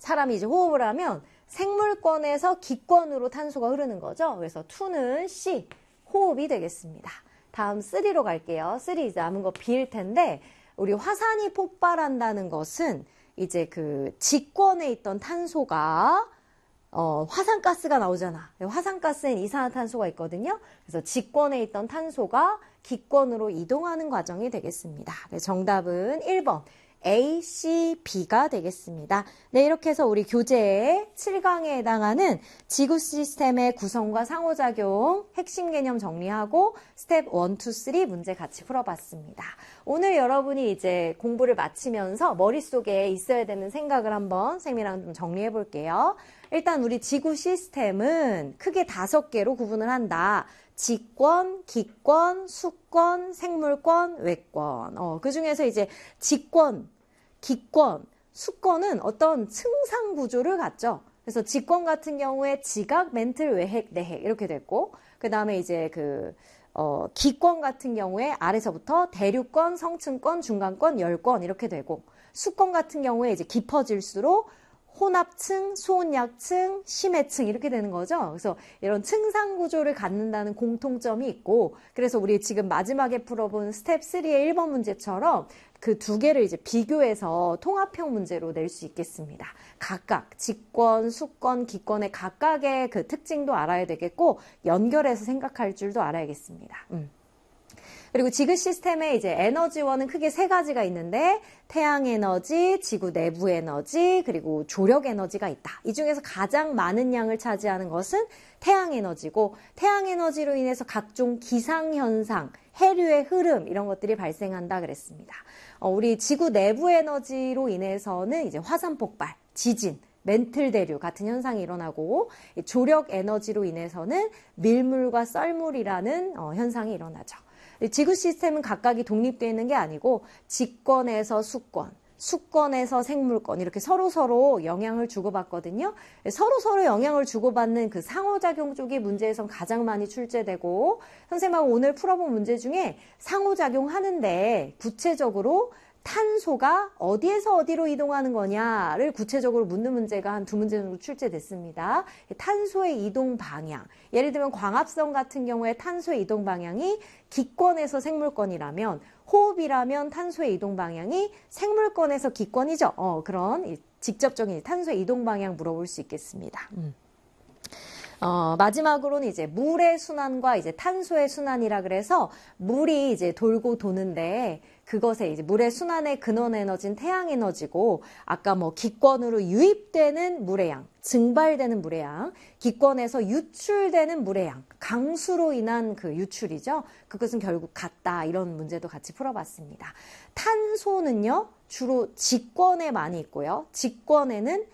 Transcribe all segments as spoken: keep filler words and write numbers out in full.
사람이 이제 호흡을 하면 생물권에서 기권으로 탄소가 흐르는 거죠. 그래서 이는 C, 호흡이 되겠습니다. 다음 삼로 갈게요. 삼 이제 남은 거 B일 텐데, 우리 화산이 폭발한다는 것은 이제 그 직권에 있던 탄소가 어, 화산가스가 나오잖아. 화산가스엔 이산화탄소가 있거든요. 그래서 직권에 있던 탄소가 기권으로 이동하는 과정이 되겠습니다. 정답은 일 번 A, C, B가 되겠습니다. 네, 이렇게 해서 우리 교재 칠 강에 해당하는 지구 시스템의 구성과 상호작용 핵심 개념 정리하고 스텝 일, 이, 삼 문제 같이 풀어봤습니다. 오늘 여러분이 이제 공부를 마치면서 머릿속에 있어야 되는 생각을 한번 쌤이랑 좀 정리해 볼게요. 일단 우리 지구 시스템은 크게 다섯 개로 구분을 한다. 직권, 기권, 수권, 생물권, 외권. 어, 그 중에서 이제 직권, 기권, 수권은 어떤 층상 구조를 갖죠. 그래서 직권 같은 경우에 지각, 멘틀, 외핵, 내핵 이렇게 됐고, 그 다음에 이제 그 어, 기권 같은 경우에 아래서부터 대륙권, 성층권, 중간권, 열권 이렇게 되고, 수권 같은 경우에 이제 깊어질수록 혼합층, 소온약층, 심해층 이렇게 되는 거죠. 그래서 이런 층상 구조를 갖는다는 공통점이 있고, 그래서 우리 지금 마지막에 풀어본 스텝 삼의 일 번 문제처럼 그 두 개를 이제 비교해서 통합형 문제로 낼 수 있겠습니다. 각각 직권, 수권, 기권의 각각의 그 특징도 알아야 되겠고, 연결해서 생각할 줄도 알아야겠습니다. 음. 그리고 지구 시스템에 이제 에너지원은 크게 세 가지가 있는데, 태양 에너지, 지구 내부 에너지, 그리고 조력 에너지가 있다. 이 중에서 가장 많은 양을 차지하는 것은 태양 에너지고, 태양 에너지로 인해서 각종 기상현상, 해류의 흐름 이런 것들이 발생한다 그랬습니다. 어, 우리 지구 내부 에너지로 인해서는 이제 화산 폭발, 지진, 멘틀 대류 같은 현상이 일어나고, 조력 에너지로 인해서는 밀물과 썰물이라는 어, 현상이 일어나죠. 지구 시스템은 각각이 독립되어 있는 게 아니고 직권에서 수권, 수권에서 생물권 이렇게 서로서로 영향을 주고받거든요. 서로서로 영향을 주고받는 그 상호작용 쪽이 문제에선 가장 많이 출제되고, 선생님하고 오늘 풀어본 문제 중에 상호작용 하는데 구체적으로 탄소가 어디에서 어디로 이동하는 거냐를 구체적으로 묻는 문제가 한 두 문제 정도 출제됐습니다. 탄소의 이동 방향. 예를 들면 광합성 같은 경우에 탄소의 이동 방향이 기권에서 생물권이라면, 호흡이라면 탄소의 이동 방향이 생물권에서 기권이죠. 어, 그런 직접적인 탄소의 이동 방향 물어볼 수 있겠습니다. 음. 어, 마지막으로는 이제 물의 순환과 이제 탄소의 순환이라 그래서 물이 이제 돌고 도는데 그것에 이제 물의 순환의 근원 에너지는 태양 에너지고, 아까 뭐 기권으로 유입되는 물의 양, 증발되는 물의 양, 기권에서 유출되는 물의 양, 강수로 인한 그 유출이죠. 그것은 결국 같다. 이런 문제도 같이 풀어봤습니다. 탄소는요, 주로 직권에 많이 있고요. 직권에는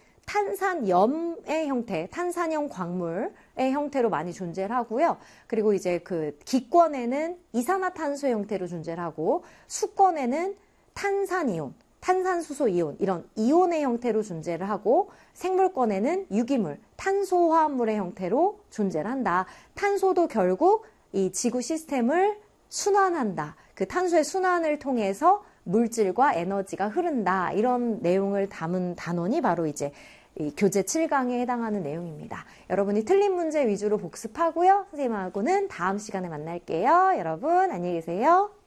탄산염의 형태, 탄산형 광물의 형태로 많이 존재를 하고요. 그리고 이제 그 기권에는 이산화탄소의 형태로 존재를 하고, 수권에는 탄산이온, 탄산수소 이온, 이런 이온의 형태로 존재를 하고, 생물권에는 유기물, 탄소화합물의 형태로 존재를 한다. 탄소도 결국 이 지구 시스템을 순환한다. 그 탄소의 순환을 통해서 물질과 에너지가 흐른다. 이런 내용을 담은 단원이 바로 이제 이 교재 칠 강에 해당하는 내용입니다. 여러분이 틀린 문제 위주로 복습하고요. 선생님하고는 다음 시간에 만날게요. 여러분 안녕히 계세요.